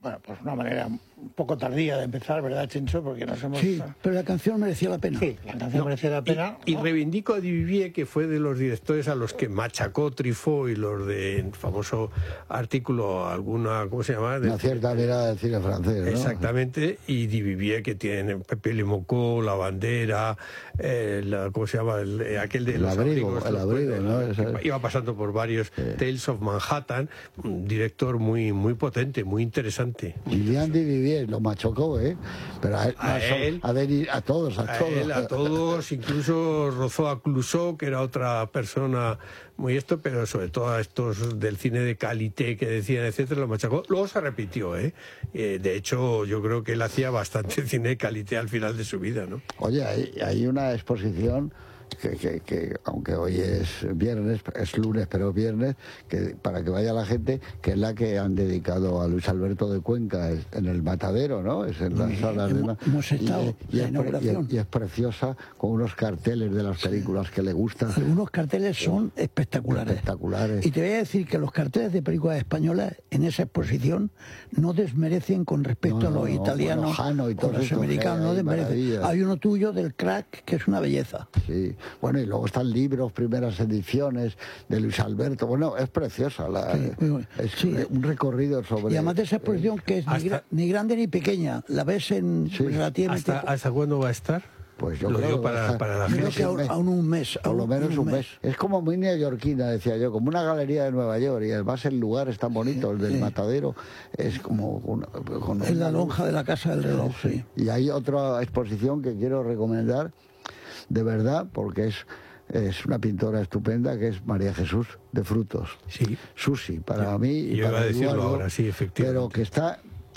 bueno, pues una manera un poco tardía de empezar, ¿verdad, Chencho? Porque nos hemos... Sí, pero la canción merecía la pena. Sí, la canción merecía la pena. Y reivindico a Duvivier, que fue de los directores a los que machacó Truffaut y los de famoso artículo, alguna, ¿cómo se llama? Una cierta mirada del cine francés, ¿no? Exactamente, y Duvivier, que tiene Pepe Le Mocó, La Bandera, ¿cómo se llama? Aquel de los abrigos. El abrigo, ¿no? Iba pasando por varios, Tales of Manhattan, un director muy, muy potente, muy interesante. Julien Duvivier lo machocó, ¿eh? Pero a todos, incluso rozó a Clouseau, que era otra persona muy pero sobre todo a estos del cine de qualité que decían, etcétera, lo machacó. Luego se repitió, ¿eh? De hecho, yo creo que él hacía bastante cine de qualité al final de su vida, ¿no? Oye, hay una exposición que aunque hoy es viernes, es lunes, pero es viernes, que para que vaya la gente, que es la que han dedicado a Luis Alberto de Cuenca en el Matadero, ¿no? Es en las salas de... Hemos estado y es preciosa, con unos carteles de las películas que le gustan. Algunos carteles son espectaculares. Y te voy a decir que los carteles de películas españolas en esa exposición no desmerecen con respecto a los italianos, y con los americanos, no desmerecen. Hay uno tuyo del Crack que es una belleza. Sí. Bueno, y luego están libros, primeras ediciones de Luis Alberto. Bueno, es preciosa. Un recorrido sobre... Y además de esa exposición que es ni grande ni pequeña. La ves en relativamente... ¿Hasta cuándo va a estar? Pues yo lo creo digo para la gente. Que aún un mes. Por lo menos un mes. Es como muy neoyorquina, decía yo, como una galería de Nueva York. Y además el lugar es tan bonito, el del Matadero. Es como... Es la lonja de la Casa del Reloj, sí. Y hay otra exposición que quiero recomendar, de verdad, porque es una pintora estupenda, que es María Jesús de Frutos. Sí. Susi, para mí. Yo iba a decirlo ahora, sí, efectivamente. Pero que está...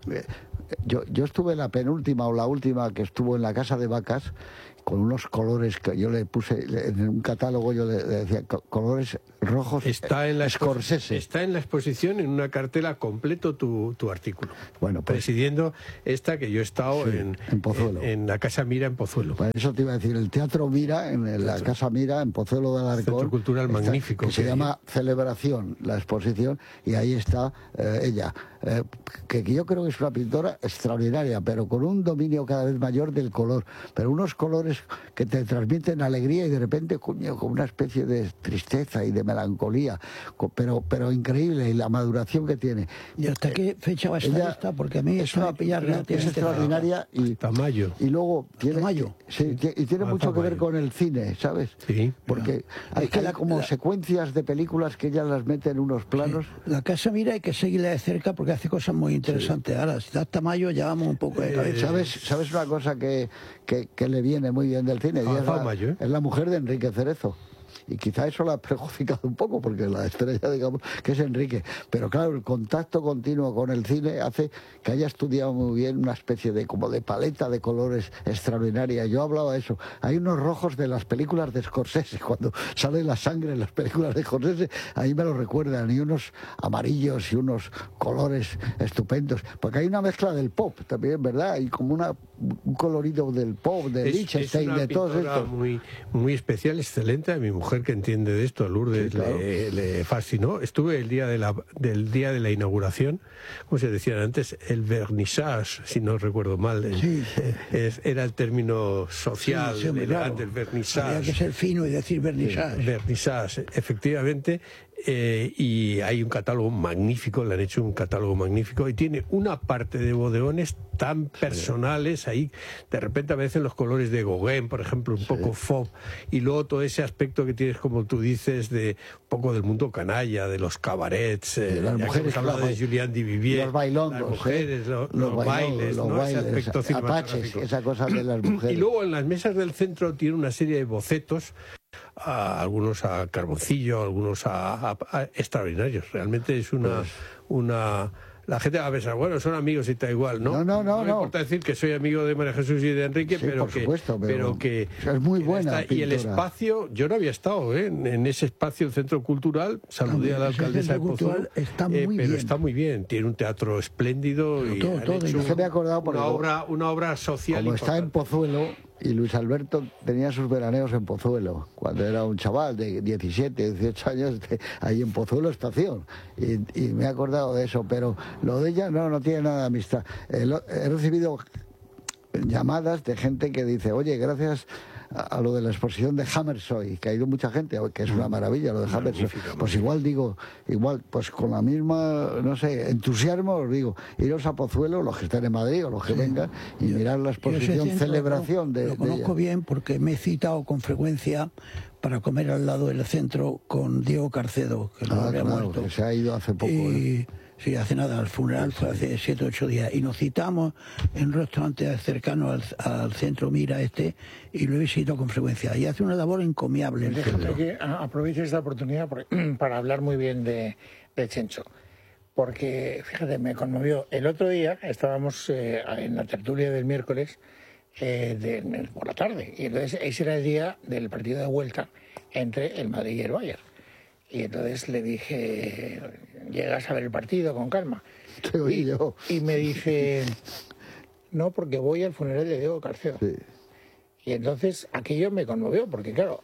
Yo estuve en la penúltima o la última, que estuvo en la Casa de Vacas, con unos colores que yo le puse en un catálogo, yo le decía colores rojos. Está en la Scorsese. Está en la exposición, en una cartela completo tu artículo. Bueno, pues, presidiendo esta que yo he estado en Pozuelo. En la Casa Mira en Pozuelo. Pues eso te iba a decir, el Teatro Mira, la Casa Mira, en Pozuelo de Alarcón. Centro Cultural magnífico. Que se llama Celebración, la exposición, y ahí está ella, que yo creo que es una pintora extraordinaria, pero con un dominio cada vez mayor del color, pero unos colores que te transmiten alegría y de repente, coño, con una especie de tristeza y de melancolía, pero increíble, y la maduración que tiene. ¿Y hasta qué fecha va a estar esta? Porque a mí es una pillar relativamente... Es extraordinaria y... Hasta mayo. Y luego tiene... mayo. Sí, y tiene mucho que ver con el cine, ¿sabes? Sí. Porque hay como secuencias de películas que ella las mete en unos planos. La Casa Mira hay que seguirla de cerca porque hace cosas muy interesantes. Ahora, si da hasta mayo, ya vamos un poco de cabeza. ¿Sabes una cosa que le viene muy bien del cine? Es la mujer de Enrique Cerezo. Y quizá eso la ha perjudicado un poco, porque la estrella, digamos, que es Enrique. Pero claro, el contacto continuo con el cine hace que haya estudiado muy bien una especie de paleta de colores extraordinaria. Yo hablaba de eso. Hay unos rojos de las películas de Scorsese, cuando sale la sangre en las películas de Scorsese, ahí me lo recuerdan, y unos amarillos y unos colores estupendos. Porque hay una mezcla del pop también, ¿verdad? Hay como un colorido del pop, de Lichtenstein, de todo esto. Muy, muy especial, excelente. A mi mujer, que entiende de esto, a Lourdes, sí, claro, le fascinó. Estuve el día del día de la inauguración, como se decían antes, el vernissage, si no recuerdo mal, era el término social, claro, del vernissage. Había que ser fino y decir vernissage. Vernissage, efectivamente. Y hay un catálogo magnífico, le han hecho un catálogo magnífico, y tiene una parte de bodegones tan personales. Ahí de repente aparecen los colores de Gauguin, por ejemplo, un poco fauve, y luego todo ese aspecto que tienes, como tú dices, de un poco del mundo canalla, de los cabarets, las mujeres, hablado de Julien Duvivier, los bailongos, las mujeres, los bailes, ese aspecto apaches, esa cosa de las mujeres. Y luego en las mesas del centro tiene una serie de bocetos, algunos a carboncillo, algunos a extraordinarios. Realmente es una la gente va a pensar, bueno, son amigos y está igual, ¿no? No me importa decir que soy amigo de María Jesús y de Enrique, sí, pero que es muy buena. Y el espacio, yo no había estado en ese espacio, el Centro Cultural, saludé a la alcaldesa de Pozuelo, pero está muy bien, tiene un teatro espléndido, y todo, han hecho me he acordado una obra social. Como está en Pozuelo, Y Luis Alberto tenía sus veraneos en Pozuelo, cuando era un chaval de 17, 18 años, ahí en Pozuelo Estación. Y me he acordado de eso, pero lo de ella no tiene nada de amistad. He recibido llamadas de gente que dice, oye, gracias a lo de la exposición de Hammershøi, que ha ido mucha gente, que es una maravilla lo de Hammershøi, pues igual, pues con la misma, no sé, entusiasmo os digo, iros a Pozuelo, los que estén en Madrid o los que vengan, y mirar la exposición, celebración de ella. Lo conozco bien porque me he citado con frecuencia para comer al lado del centro con Diego Carcedo, que no había muerto. Que se ha ido hace poco. Sí, hace nada, al funeral fue hace 7 o 8 días. Y nos citamos en un restaurante cercano al centro Mira y lo he visitado con frecuencia. Y hace una labor encomiable. Déjame que aproveche esta oportunidad para hablar muy bien de Chencho. Porque, fíjate, me conmovió. El otro día estábamos en la tertulia del miércoles por la tarde. Y entonces ese era el día del partido de vuelta entre el Madrid y el Bayern. Y entonces le dije, llegas a ver el partido con calma. Te oí yo. Y me dice, no, porque voy al funeral de Diego Carcedo. Sí. Y entonces aquello me conmovió, porque claro,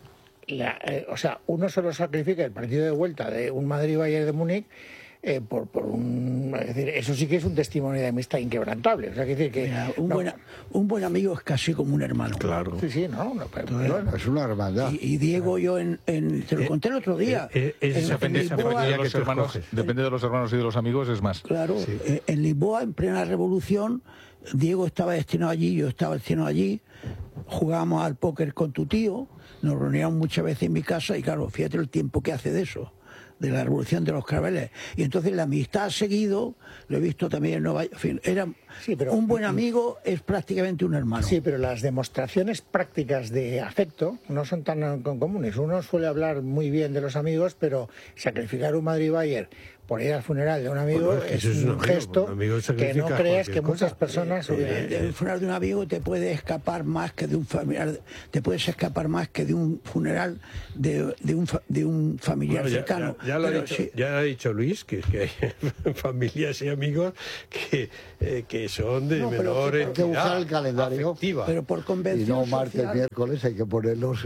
uno solo sacrifica el partido de vuelta de un Madrid-Bayern de Múnich por un... Es decir, eso sí que es un testimonio de amistad inquebrantable. O sea, decir que... Mira, un buen amigo es casi como un hermano. Claro. Sí, bueno, es una hermandad. Y Diego, yo te lo conté el otro día. Depende de los hermanos y de los amigos, es más. Claro, sí. En Lisboa, en plena revolución, Diego estaba destinado allí, yo estaba destinado allí, jugábamos al póker con tu tío, nos reuníamos muchas veces en mi casa y claro, fíjate el tiempo que hace de eso, de la revolución de los claveles. Y entonces la amistad ha seguido, lo he visto también en Nueva York, en fin, un buen amigo es prácticamente un hermano. Sí, pero las demostraciones prácticas de afecto no son tan comunes. Uno suele hablar muy bien de los amigos, pero sacrificar un Madrid-Bayern por ir al funeral de un amigo es un gesto que no creas que muchas personas... El funeral de un amigo te puede escapar más que de un familiar, te puedes escapar más que de un funeral de un familiar cercano. Ya ha dicho Luis que hay familias y amigos que son de menor entidad. Hay que buscar el calendario. Afectiva. Pero por convención y no martes, miércoles, hay que poner los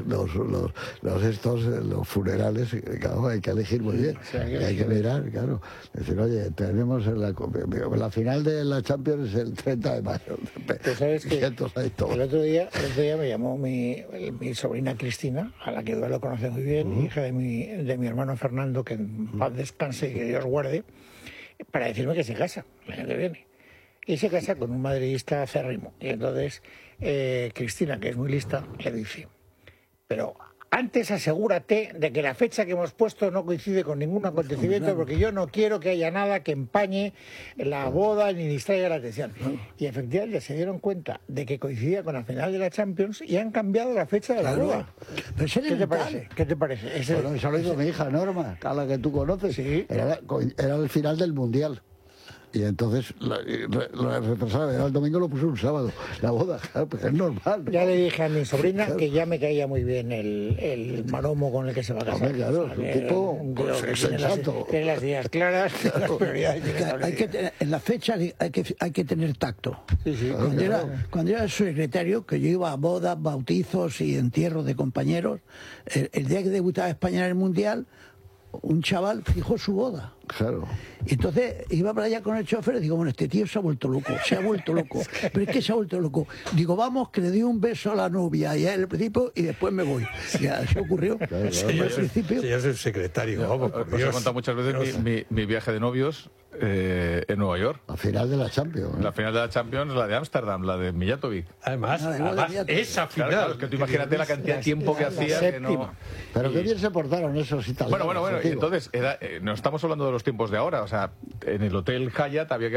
funerales, claro, hay que elegir muy bien. Sí, hay que mirar, claro. Decir, oye, tenemos la final de la Champions el 30 de mayo. Tú sabes que el otro día me llamó mi sobrina Cristina, a la que lo conoce muy bien, hija de mi hermano Fernando, que en paz descanse y que Dios guarde, para decirme que se casa el año que viene. Y se casa con un madridista acérrimo. Y entonces Cristina, que es muy lista, le dice, pero antes asegúrate de que la fecha que hemos puesto no coincide con ningún acontecimiento, porque yo no quiero que haya nada que empañe la boda ni distraiga la atención. Y efectivamente se dieron cuenta de que coincidía con la final de la Champions y han cambiado la fecha de la boda. ¿Qué te parece? Bueno, eso lo hizo mi hija Norma, a la que tú conoces. Sí. Era el final del Mundial. Y entonces la retrasada, era el domingo, lo puso un sábado, la boda, claro, pues es normal, ¿no? Ya le dije a mi sobrina que ya me caía muy bien el maromo con el que se va a casar. Hombre, claro, es un tipo sensato. Tiene las ideas claras, las prioridades. En la fecha hay que tener tacto. Sí, cuando era secretario, que yo iba a bodas, bautizos y entierros de compañeros, el día que debutaba España en el Mundial, un chaval fijó su boda. Claro. Y entonces iba para allá con el chofer y digo, bueno, este tío se ha vuelto loco. Pero es que se ha vuelto loco. Digo, vamos, que le di un beso a la novia y a él al principio y después me voy. Ya se ocurrió. Claro. Señor secretario, vamos, por Dios. Os he contado muchas veces mi viaje de novios en Nueva York. La final de la Champions. La final de la Champions, la de Ámsterdam, la de Mijatovic. Además esa final. Claro, es que tú imagínate la cantidad de tiempo que hacía. Que no... Pero qué bien se portaron esos italianos. Bueno, y entonces, no estamos hablando de los tiempos de ahora, o sea, en el Hotel Hyatt había que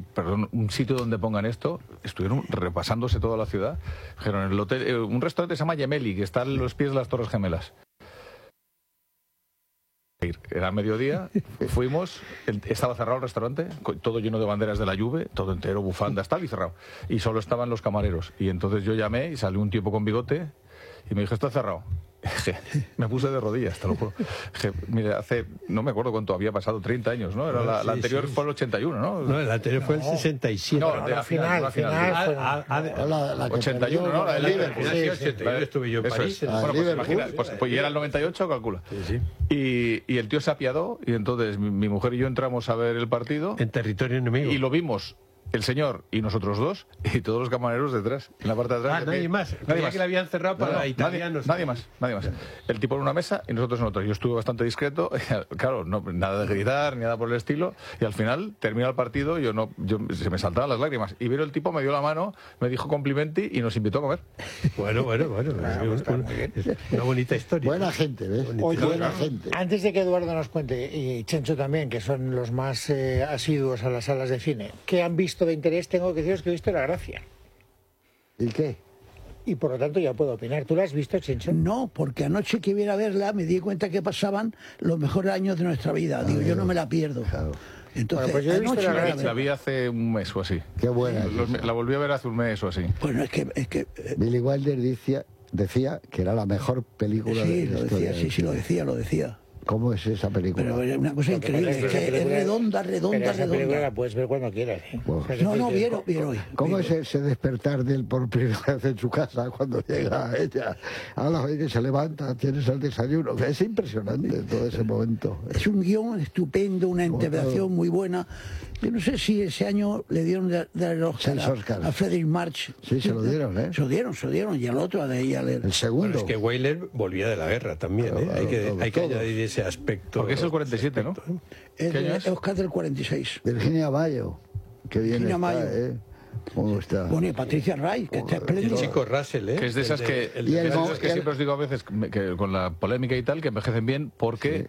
un sitio donde pongan esto, estuvieron repasándose toda la ciudad. Dijeron, en el hotel, un restaurante se llama Gemelli, que está en los pies de las Torres Gemelas. Era mediodía, fuimos, estaba cerrado el restaurante, todo lleno de banderas de la Juve, todo entero, bufandas, tal, y cerrado. Y solo estaban los camareros. Y entonces yo llamé y salió un tipo con bigote y me dijo, está cerrado. Me puse de rodillas, te lo juro. Mire, no me acuerdo cuánto había pasado, 30 años, ¿no? Era la anterior fue el 81, ¿no? No, el anterior fue el 67. No, de la final. La 81, ¿no? La del Liverpool. Sí, 81 estuve yo en París. Bueno, pues imagínate, pues ya era el 98, calcula. Sí. Y el tío se apiadó y entonces mi mujer y yo entramos a ver el partido. En territorio enemigo. Y lo vimos el señor y nosotros dos y todos los camareros detrás, en la parte de atrás. Nadie más. Nadie más. Que le habían cerrado para italianos. Nadie más. El tipo en una mesa y nosotros en otra. Yo estuve bastante discreto, claro, no, nada de gritar, ni nada por el estilo, y al final termina el partido, se me saltaban las lágrimas. Y vieron el tipo, me dio la mano, me dijo complimenti y nos invitó a comer. Bueno. Una bonita historia. Buena gente, ¿ves? Buena gente. Antes de que Eduardo nos cuente, y Chencho también, que son los más asiduos a las salas de cine, ¿qué han visto de interés? Tengo que deciros que he visto La Gracia. ¿Y qué? Y por lo tanto ya puedo opinar. ¿Tú la has visto, Chencho? No, porque anoche que viera a verla me di cuenta que pasaban los mejores años de nuestra vida. Digo, yo no me la pierdo. Claro. Entonces, bueno, pues yo he visto la vi hace un mes o así. Qué buena. La volví a ver hace un mes o así. Bueno, es que Billy Wilder decía que era la mejor película de la historia. Sí, lo decía. ¿Cómo es esa película? Pero es una cosa increíble, es que es redonda. Esa película la puedes ver cuando quieras. No, vieron hoy. ¿Cómo es ese despertar de él por primera vez en su casa cuando llega ella? A la vez que se levanta, tienes el desayuno. Es impresionante todo ese momento. Es un guión estupendo, una interpretación muy buena. Yo no sé si ese año le dieron el Oscar a Frederick March. Sí, se lo dieron, ¿eh? Se lo dieron. Y al otro, el segundo. Bueno, es que Wyler volvía de la guerra también, ¿eh? Hay que añadir ese aspecto. Porque es el 47, ¿no? Es el Oscar del 46. Virginia Mayo. Que bien Virginia está, Mayo. ¿eh? ¿Cómo está? Bueno, y Patricia Wright, que está espléndido. El chico Russell, ¿eh? Que es de esas que siempre os digo a veces, que con la polémica y tal, que envejecen bien porque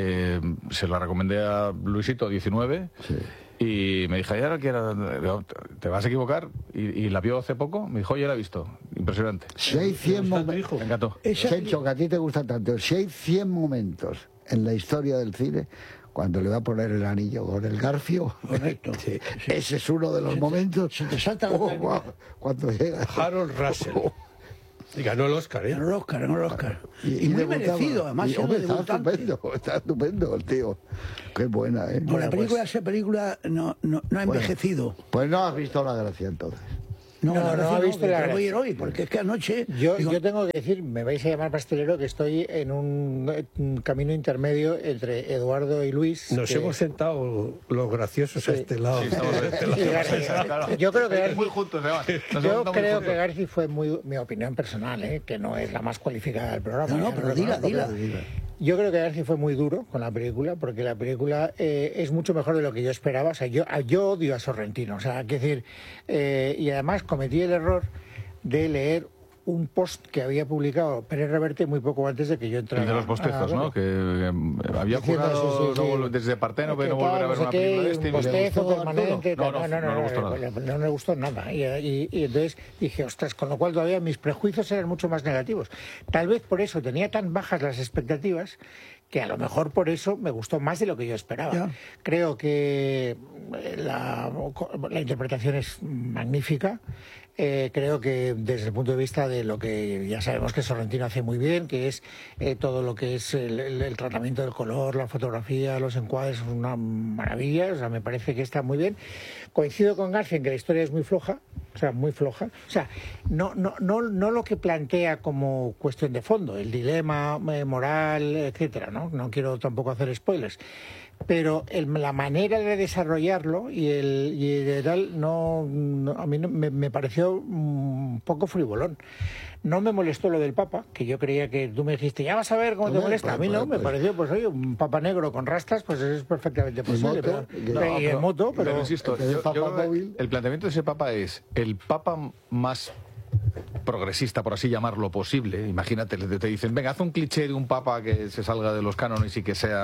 se la recomendé a Luisito 19. Sí. Y me dijo, ¿y ahora qué era? ¿Te vas a equivocar? Y la vio hace poco. Me dijo, oye, la he visto. Impresionante. Si hay 100 momentos... Me encantó. Chencho, que a ti te gusta tanto. Si hay 100 momentos en la historia del cine, cuando le va a poner el anillo con el garfio... Correcto. Sí. Ese es uno de los momentos... Se te salta la cuando llega... Harold Russell. Y ganó el Oscar, ¿eh? Ganó el Oscar. Y muy merecido, además. Está estupendo el tío. Qué buena, ¿eh? No, esa película no ha envejecido. Pues no has visto La Gracia entonces. No ha visto La Gracia. Voy a ir hoy, porque es que anoche... Yo tengo que decir, me vais a llamar pastelero, que estoy en un camino intermedio entre Eduardo y Luis. Nos hemos sentado los graciosos a este lado. Sí, estamos a este lado. Yo creo que muy juntos, que Garci fue mi opinión personal, que no es la más cualificada del programa. No, pero dila. Yo creo que Garci fue muy duro con la película, porque la película es mucho mejor de lo que yo esperaba. O sea, yo odio a Sorrentino. O sea, quiero decir, y además cometí el error de leer un post que había publicado Pérez Reverte muy poco antes de que yo entrara. El de los bostezos, ¿no? Que había jurado desde Parténope no volver a ver una película de este. Bostezo permanente. No le gustó nada. Y entonces dije, ostras, con lo cual todavía mis prejuicios eran mucho más negativos. Tal vez por eso tenía tan bajas las expectativas que a lo mejor por eso me gustó más de lo que yo esperaba. Yeah. Creo que la interpretación es magnífica. Creo que desde el punto de vista de lo que ya sabemos que Sorrentino hace muy bien, que es todo lo que es el tratamiento del color, la fotografía, los encuadres, es una maravilla. O sea, me parece que está muy bien. Coincido con García en que la historia es muy floja, muy floja. O sea, no lo que plantea como cuestión de fondo, el dilema moral, etcétera, ¿no? No quiero tampoco hacer spoilers. Pero la manera de desarrollarlo y de tal, a mí me pareció un poco frivolón. No me molestó lo del Papa, que yo creía que tú me dijiste, ya vas a ver cómo te molesta. A mí no, me pareció, pues oye, un Papa negro con rastas, pues es perfectamente posible. Y en moto, pero insisto, el planteamiento de ese Papa es el Papa más progresista, por así llamarlo, posible. Imagínate, te dicen, venga, haz un cliché de un papa que se salga de los cánones y que sea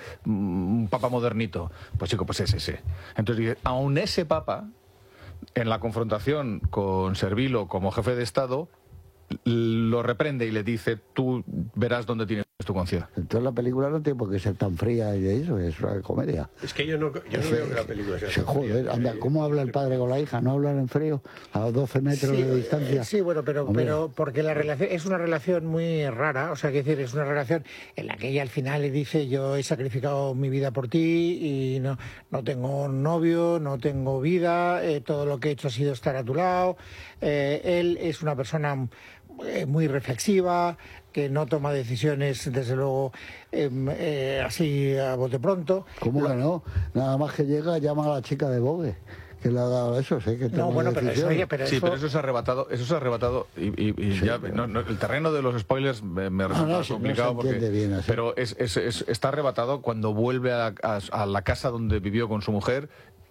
un papa modernito. Pues chico, pues es ese. Entonces, aún ese papa, en la confrontación con Servilo como jefe de Estado, lo reprende y le dice, tú verás dónde tienes tu conciencia. Entonces la película no tiene por qué ser tan fría y de eso, es una comedia. Es que yo no veo que la película sea tan joder, fría. anda, ¿cómo habla el padre con la hija? ¿No hablan en frío? A 12 metros de distancia. Sí, bueno, pero porque la relación es una relación muy rara, o sea, que decir, es una relación en la que ella al final le dice: yo he sacrificado mi vida por ti y no tengo novio, no tengo vida, todo lo que he hecho ha sido estar a tu lado. Él es una persona muy reflexiva, que no toma decisiones, desde luego, así a bote pronto. ¿Cómo que no? Nada más que llega, llama a la chica de Vogue, que le ha dado eso, sé que no, bueno, pero eso es arrebatado, y sí, ya, no, el terreno de los spoilers me resulta complicado, porque, pero está arrebatado cuando vuelve a la casa donde vivió con su mujer.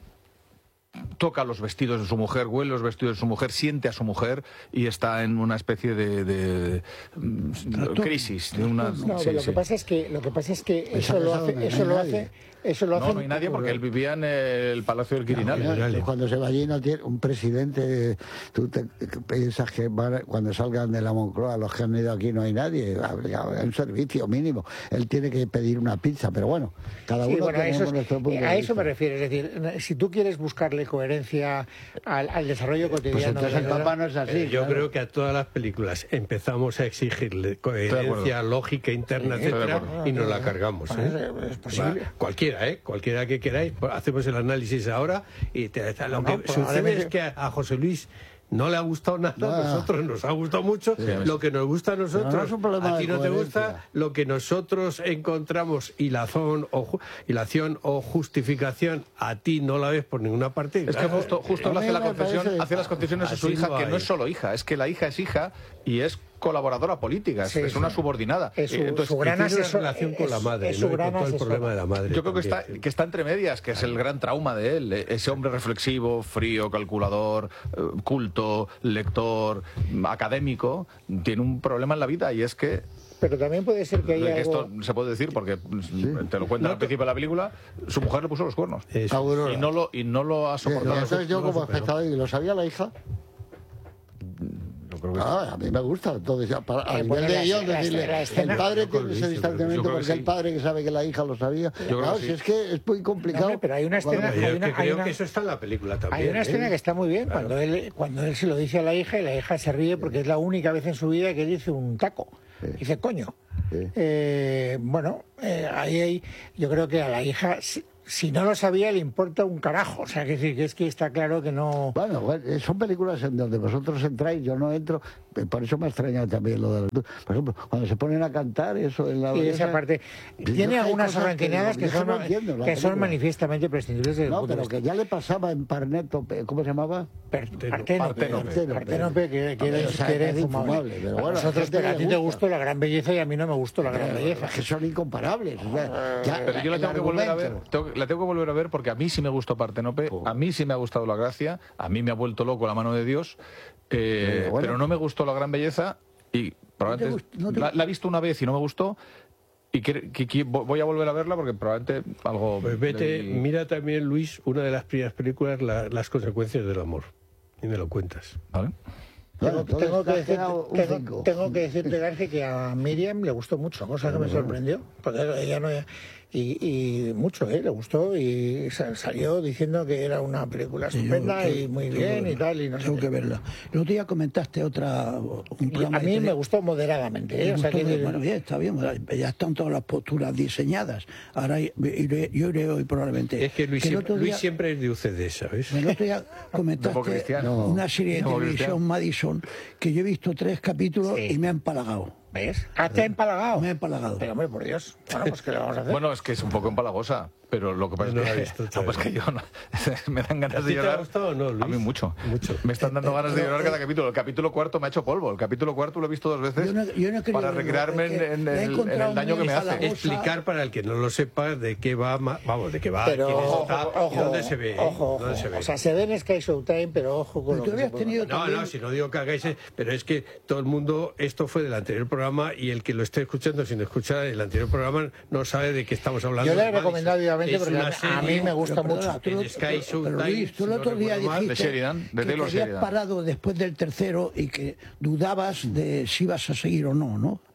Toca los vestidos de su mujer, huele los vestidos de su mujer, siente a su mujer y está en una especie de crisis. Lo que pasa es que eso lo hace. No hay nadie, porque él vivía en el Palacio del Quirinal. Cuando se va allí no tiene un presidente. Tú piensas que cuando salgan de la Moncloa, los que han ido aquí, no hay nadie. Hay un servicio mínimo. Él tiene que pedir una pizza, pero bueno, cada uno tenemos nuestro punto de vista. A eso me refiero. Es decir, si tú quieres buscarle coherencia al desarrollo cotidiano... Pues entonces el Papa no es así. Yo creo que a todas las películas empezamos a exigirle coherencia, lógica interna, etcétera, y nos la cargamos. Es posible. Cualquiera que queráis, hacemos el análisis ahora y lo que sucede es que a José Luis no le ha gustado nada, a nosotros nos ha gustado mucho, lo que nos gusta a nosotros, a ti no te gusta, lo que nosotros encontramos hilación o justificación, a ti no la ves por ninguna parte. Es que justo hace las confesiones a su hija, que no es solo hija, es que la hija es hija y es colaboradora política, es una subordinada. Entonces, su gran relación con la madre, con todo el problema de la madre. Yo creo que está entre medias, que es el gran trauma de él, ese hombre reflexivo, frío, calculador, culto, lector, académico, tiene un problema en la vida, y es que... Pero también puede ser que haya esto se puede decir porque te lo cuentan al principio de la película. Su mujer le puso los cuernos y no lo ha soportado. Entonces yo como espectador, ¿y lo sabía la hija? Creo que a mí me gusta. Entonces, a nivel de guión, decirle, el padre tiene ese distanciamiento porque el padre que sabe que la hija lo sabía. Claro, si es que es muy complicado. No, pero hay una escena... Creo que eso está en la película también. Hay una escena que está muy bien, cuando él se lo dice a la hija y la hija se ríe porque es la única vez en su vida que dice un taco. Dice coño. Ahí yo creo que a la hija... Si no lo sabía, le importa un carajo. O sea, que es que está claro que no... Bueno, son películas en donde vosotros entráis, yo no entro. Por eso me ha extrañado también lo de... Por ejemplo, cuando se ponen a cantar, eso en la... Y esa parte... Tiene algunas arranquinadas que son manifiestamente prescindibles del punto de vista. Que ya le pasaba en Parnétope, ¿cómo se llamaba? Parténope, que era infumable. Pero bueno, a ti te gustó La Gran Belleza y a mí no me gustó La Gran Belleza. Que son incomparables. Pero yo la tengo que volver a ver. La tengo que volver a ver porque a mí sí me gustó Parténope, a mí sí me ha gustado La Gracia, a mí me ha vuelto loco La Mano de Dios, pero no me gustó La Gran Belleza y probablemente la he visto una vez y no me gustó. Y voy a volver a verla porque probablemente algo... Pues mira también, Luis, una de las primeras películas, Las consecuencias del amor, y me lo cuentas. ¿Vale? Tengo que decirte, García, que a Miriam le gustó mucho, cosa que me sorprendió, porque ella no... Y mucho, le gustó y salió diciendo que era una película estupenda y muy bien y tal. Y no tengo que verla. El otro día comentaste a mí me gustó moderadamente. Bueno, bien, está bien, ya están todas las posturas diseñadas. Ahora yo iré hoy probablemente. Es que Luis siempre es de UCD, ¿sabes? El otro día comentaste una serie de televisión, Madison, que yo he visto 3 capítulos y me ha empalagado. ¿Ves? ¿Te ha empalagado? Me ha empalagado. Pero, hombre, por Dios. Bueno, pues ¿qué le vamos a hacer? Bueno, es que es un poco empalagosa, pero lo que pasa es que yo no, me dan ganas de llorar. ¿Te ha gustado o no, Luis? A mí mucho. Me están dando ganas de llorar cada capítulo. El capítulo 4 me ha hecho polvo. El capítulo 4 lo he visto 2 veces para recrearme en el daño que me hace. Explicar para el que no lo sepa de qué va, quién está y dónde se ve. O sea, se ve en Sky Showtime, pero ojo con lo que se puede. No, si no digo que hagáis, pero es que todo el mundo, esto fue del anterior programa y el que lo esté escuchando sin escuchar el anterior programa no sabe de qué estamos hablando. Yo le he recomendado vivamente porque a mí me gusta mucho. Luis, tú el otro día dijiste que habías parado después del tercero y que dudabas de si ibas a seguir o no, ¿no?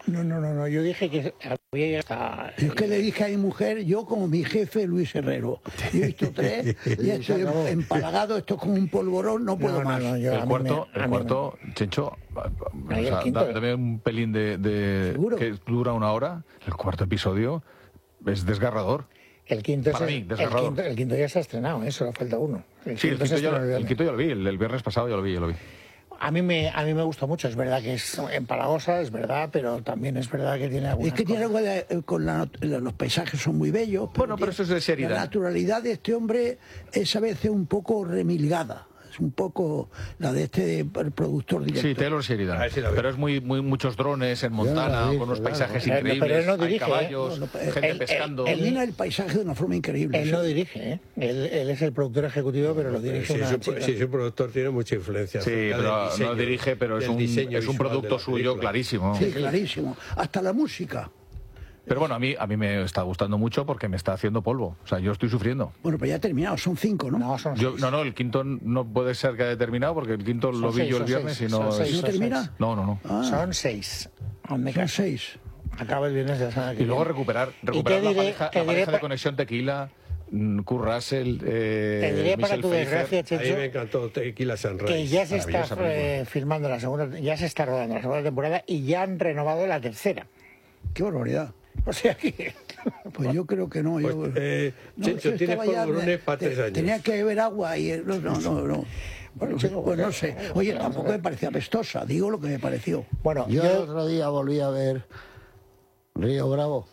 No, yo dije que había hasta... Yo es que le dije a mi mujer, yo como mi jefe Luis Herrero, yo he visto 3 y estoy empalagado, esto es como un polvorón, no puedo más. El cuarto, Chencho, dame un pelín de que dura 1 hora, el cuarto episodio es desgarrador. El quinto Para mí, desgarrador. El quinto ya se ha estrenado, solo falta uno. El quinto ya lo vi, el viernes pasado ya lo vi. A mí me gustó mucho, es verdad que es empalagosa, es verdad, pero también es verdad que tiene algunas tiene algo con los paisajes son muy bellos. Pero eso es de seriedad. La naturalidad de este hombre es a veces un poco remilgada. Es un poco la de el productor director. Sí, Taylor Sheridan. Pero es muchos drones en Montana, con unos paisajes increíbles, pero él no dirige, hay caballos, gente pescando. Él mira el paisaje de una forma increíble. Él no dirige, Él es el productor ejecutivo, pero lo dirige una chica. Sí, su productor tiene mucha influencia. Sí, pero no dirige, pero es un producto suyo clarísimo. Sí, clarísimo. Hasta la música. Pero bueno, a mí me está gustando mucho porque me está haciendo polvo. O sea, yo estoy sufriendo. Bueno, pues ya ha terminado, son 5, ¿no? No, son 6. No, el quinto no puede ser que haya terminado porque el quinto lo vi yo el viernes y no... ¿No termina? No. Son 6. Son 6. Acaba el viernes de la semana que viene. Y luego recuperar la pareja de Conexión Tequila, Kurt Russell, te diré para tu desgracia, Checho, a mí me encantó Tequila Sunrise. Que ya se está filmando ya se está rodando la segunda temporada y ya han renovado la tercera. ¡Qué barbaridad! O sea que... Pues yo creo que no. Checho, tienes polvorones para 3 años. Tenía que beber agua y... No. Pues no sé. Oye, tampoco me parecía apestosa, digo lo que me pareció. Bueno, yo el otro día volví a ver Río Bravo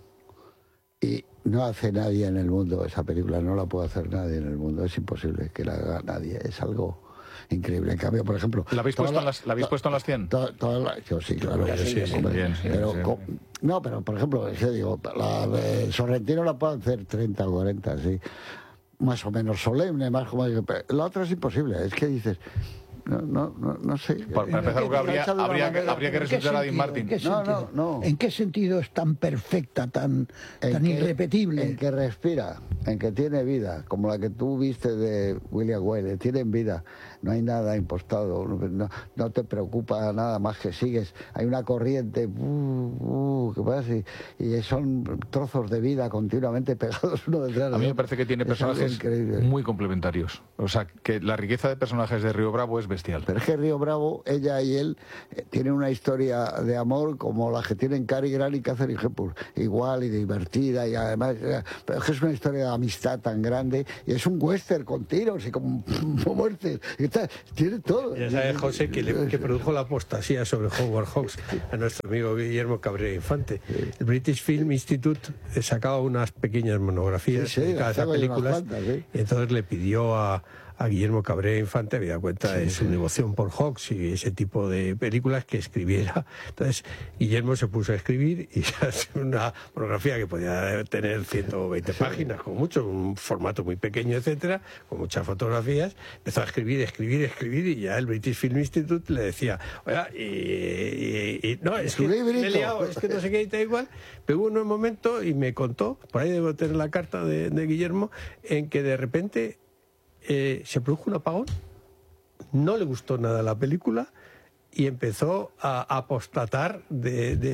y no hace nadie en el mundo esa película, no la puede hacer nadie en el mundo, es imposible que la haga nadie, es algo increíble. En cambio, por ejemplo... ¿La habéis puesto en las 100? Yo sí, claro. Sí, bien, no, pero por ejemplo, yo digo, la Sorrentino la puede hacer 30 o 40, sí. Más o menos solemne, más como... La otra es imposible, es que dices... No sé. Para empezar, habría que resucitar a Dean Martin. No. ¿En qué sentido es tan perfecta, tan irrepetible? En que respira, en que tiene vida, como la que tú viste de William Wyler, tienen vida. No hay nada impostado, no te preocupa nada más que sigues. Hay una corriente, que pasa y son trozos de vida continuamente pegados uno detrás de otro. A mí me parece que tiene personajes muy complementarios. O sea, que la riqueza de personajes de Río Bravo es bestial. Pero es que Río Bravo, ella y él, tienen una historia de amor como la que tienen Cary Grant y Katharine Hepburn. Igual y divertida y además... Pero es que es una historia de amistad tan grande y es un western con tiros y con muertes. Tiene todo. Ya sabes, José, que produjo la apostasía sobre Howard Hawks a nuestro amigo Guillermo Cabrera Infante. El British Film Institute sacaba unas pequeñas monografías dedicadas a películas y entonces le pidió a Guillermo Cabrera Infante, había cuenta de su devoción por Hawks y ese tipo de películas, que escribiera. Entonces Guillermo se puso a escribir y hace una monografía que podía tener 120 páginas, con mucho, un formato muy pequeño, etcétera, con muchas fotografías. Empezó a escribir y ya el British Film Institute le decía, oiga, no, es que me he liado, es que no sé qué y tal igual. Pero hubo un momento, y me contó, por ahí debo tener la carta de Guillermo, en que de repente se produjo un apagón, no le gustó nada la película y empezó a apostatar de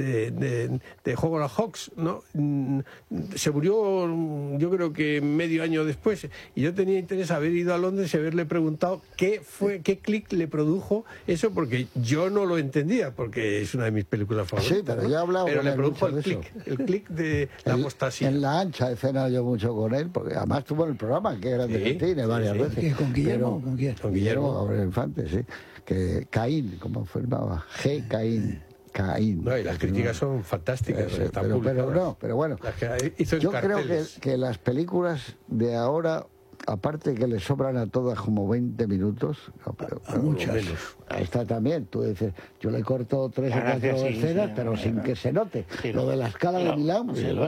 Howard Hawks, ¿no? Se murió, yo creo que medio año después, y yo tenía interés en haber ido a Londres y haberle preguntado qué clic le produjo eso, porque yo no lo entendía, porque es una de mis películas favoritas. Sí, pero yo he hablado pero con le él produjo mucho el clic de la apostasía. En La Ancha he cenado yo mucho con él, porque además estuvo en el programa, que era de cine varias veces. ¿Con Guillermo? ¿Con quién? Con Guillermo Cabrera Infante, sí. Que Caín, como firmaba, G. Caín. No, y las críticas son fantásticas. Pero bueno, yo creo que las películas de ahora, aparte que le sobran a todas como 20 minutos, a muchas. Esta también, tú dices, yo le corto 3 o 4 escenas, pero sin que se note. Lo de la escala de Milán,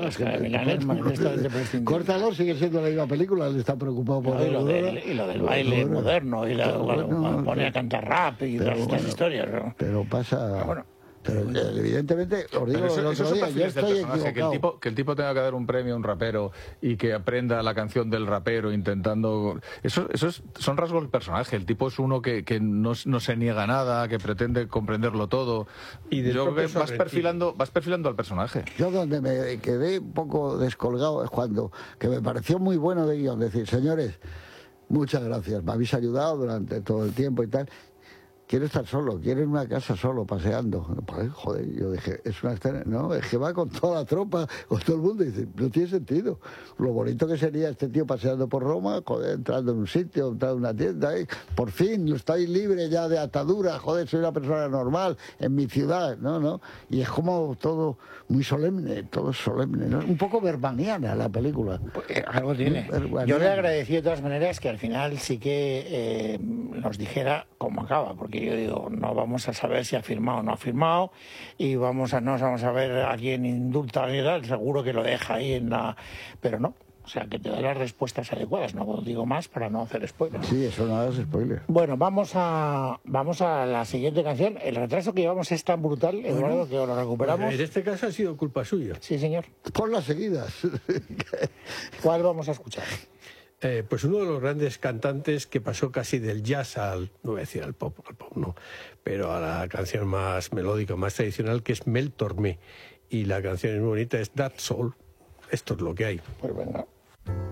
córtalo, sigue siendo la misma película, él está preocupado por y lo del baile moderno, y pone a cantar rap y todas estas historias. Pero pasa... Pero evidentemente, os digo, eso son perfiles del personaje, que el tipo tenga que dar un premio a un rapero y que aprenda la canción del rapero intentando... Eso son rasgos del personaje. El tipo es uno que no se niega a nada, que pretende comprenderlo todo. Y yo creo que vas perfilando al personaje. Yo donde me quedé un poco descolgado es cuando, que me pareció muy bueno de guión, decir, señores, muchas gracias, me habéis ayudado durante todo el tiempo y tal. Quiero estar solo, quiero ir a una casa solo, paseando. Pues, joder, yo dije, es una escena, no, es que va con toda la tropa, con todo el mundo, y dice, no tiene sentido. Lo bonito que sería este tío paseando por Roma, joder, entrando en un sitio, entrando en una tienda, por fin, estoy libre ya de atadura, joder, soy una persona normal en mi ciudad, ¿no? Y es como todo muy solemne, todo solemne, ¿no? Un poco bermaniana la película. Algo tiene. Yo le agradecí de todas maneras que al final sí que nos dijera cómo acaba, porque yo digo, no vamos a saber si ha firmado o no ha firmado, y no vamos a ver a quién indulta ni tal, seguro que lo deja ahí en la... Pero no, o sea, que te da las respuestas adecuadas, no digo más para no hacer spoilers. Sí, eso no hagas spoilers. Bueno, vamos a la siguiente canción. El retraso que llevamos es tan brutal, Eduardo, que lo recuperamos. Pues en este caso ha sido culpa suya. Sí, señor. Por las seguidas. ¿Cuál vamos a escuchar? Pues uno de los grandes cantantes que pasó casi del jazz al, no voy a decir al pop no, pero a la canción más melódica, más tradicional, que es Mel Tormé. Y la canción es muy bonita, es That's All. Esto es lo que hay. Pues venga.